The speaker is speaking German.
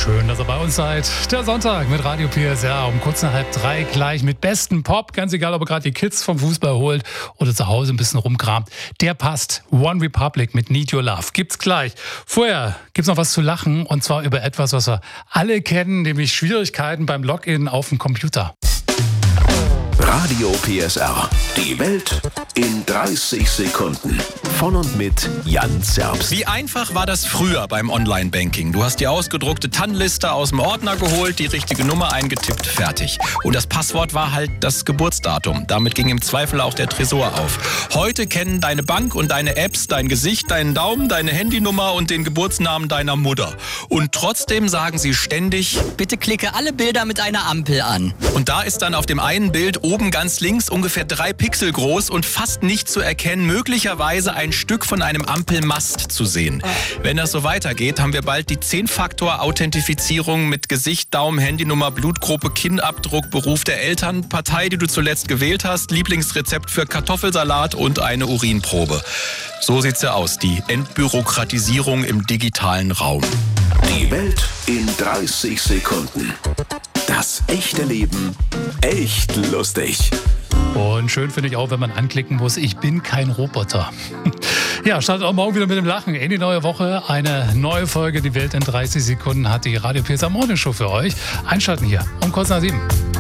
Schön, dass ihr bei uns seid. Der Sonntag mit Radio PSR um kurz nach 2:30 gleich mit besten Pop. Ganz egal, ob ihr gerade die Kids vom Fußball holt oder zu Hause ein bisschen rumkramt. Der passt. One Republic mit Need Your Love. Gibt's gleich. Vorher gibt's noch was zu lachen und zwar über etwas, was wir alle kennen, nämlich Schwierigkeiten beim Login auf dem Computer. Radio PSR. Die Welt in 30 Sekunden. Von und mit Jan Zerbst. Wie einfach war das früher beim Online-Banking? Du hast die ausgedruckte TAN-Liste aus dem Ordner geholt, die richtige Nummer eingetippt, fertig. Und das Passwort war halt das Geburtsdatum. Damit ging im Zweifel auch der Tresor auf. Heute kennen deine Bank und deine Apps dein Gesicht, deinen Daumen, deine Handynummer und den Geburtsnamen deiner Mutter. Und trotzdem sagen sie ständig: Bitte klicke alle Bilder mit einer Ampel an. Und da ist dann auf dem einen Bild oben ganz links ungefähr 3 Pixel groß und fast nicht zu erkennen, möglicherweise ein Stück von einem Ampelmast zu sehen. Wenn das so weitergeht, haben wir bald die 10-Faktor-Authentifizierung mit Gesicht, Daumen, Handynummer, Blutgruppe, Kinnabdruck, Beruf der Eltern, Partei, die du zuletzt gewählt hast, Lieblingsrezept für Kartoffelsalat und eine Urinprobe. So sieht's ja aus, die Entbürokratisierung im digitalen Raum. Die Welt in 30 Sekunden. Das echte Leben echt lustig. Und schön finde ich auch, wenn man anklicken muss, ich bin kein Roboter. Ja, startet auch morgen wieder mit dem Lachen. In die neue Woche, eine neue Folge, die Welt in 30 Sekunden hat die Radio PSR Morning Show für euch. Einschalten hier um kurz nach 7.